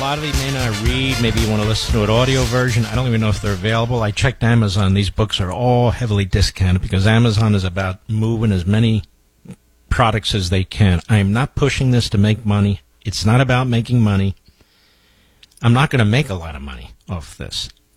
A lot of you may not read. Maybe you want to listen to an audio version. I don't even know if they're available. I checked Amazon. These books are all heavily discounted because Amazon is about moving as many products as they can. I am not pushing this to make money. It's not about making money. I'm not going to make a lot of money off this.